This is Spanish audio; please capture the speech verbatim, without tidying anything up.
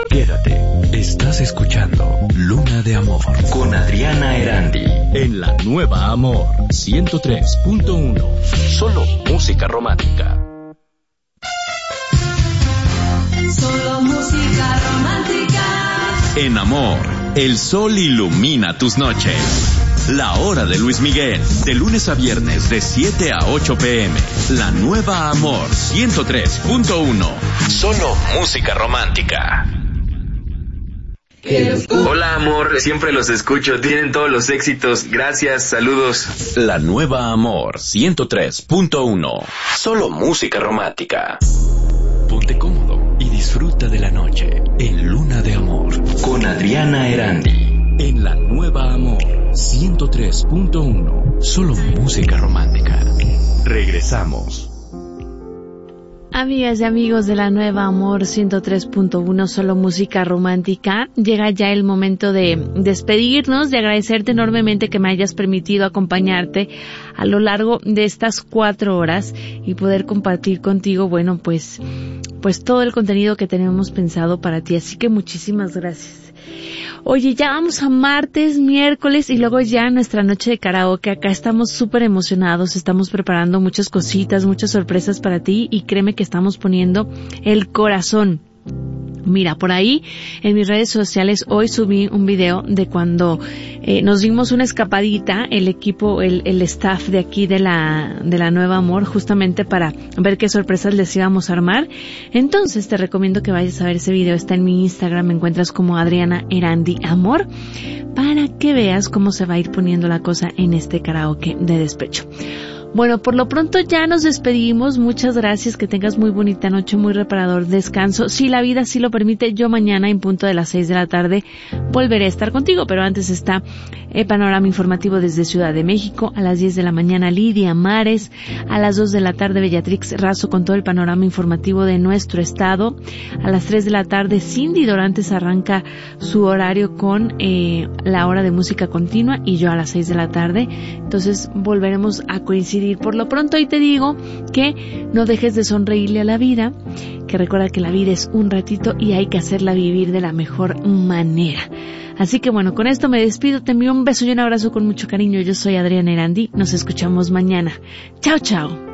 Quédate, estás escuchando Luna de Amor con Adriana Erandi en la nueva Amor ciento tres punto uno. Solo música romántica. Solo música romántica. En Amor, el sol ilumina tus noches. La hora de Luis Miguel, de lunes a viernes de siete a ocho pm. La nueva Amor ciento tres punto uno. Solo música romántica. Hola amor, siempre los escucho, tienen todos los éxitos, gracias, saludos. La nueva Amor ciento tres punto uno. Solo música romántica. Ponte cómodo y disfruta de la noche en Luna de Amor con Adriana Erandi. En la nueva Amor ciento tres punto uno. Solo música romántica. Regresamos. Amigas y amigos de la nueva Amor ciento tres punto uno, solo música romántica, llega ya el momento de despedirnos, de agradecerte enormemente que me hayas permitido acompañarte a lo largo de estas cuatro horas y poder compartir contigo, bueno, pues, pues todo el contenido que tenemos pensado para ti, así que muchísimas gracias. Oye, ya vamos a martes, miércoles y luego ya nuestra noche de karaoke. Acá estamos súper emocionados, estamos preparando muchas cositas, muchas sorpresas para ti y créeme que estamos poniendo el corazón. Mira, por ahí en mis redes sociales hoy subí un video de cuando eh, nos dimos una escapadita, el equipo, el, el staff de aquí de la, de la Nueva Amor, justamente para ver qué sorpresas les íbamos a armar. Entonces te recomiendo que vayas a ver ese video, está en mi Instagram, me encuentras como Adriana Erandi Amor, para que veas cómo se va a ir poniendo la cosa en este karaoke de despecho. Bueno, por lo pronto ya nos despedimos. Muchas gracias, que tengas muy bonita noche, muy reparador descanso. Si la vida sí lo permite, yo mañana en punto de las seis de la tarde volveré a estar contigo, pero antes está el panorama informativo desde Ciudad de México. A las diez de la mañana Lidia Mares, a las dos de la tarde Bellatrix Razo con todo el panorama informativo de nuestro estado. A las tres de la tarde Cindy Dorantes arranca su horario con eh, la hora de música continua y yo a las seis de la tarde. Entonces volveremos a coincidir. Por lo pronto hoy te digo que no dejes de sonreírle a la vida, que recuerda que la vida es un ratito y hay que hacerla vivir de la mejor manera. Así que bueno, con esto me despido, te envío un beso y un abrazo con mucho cariño. Yo soy Adriana Erandi, nos escuchamos mañana. Chao, chao.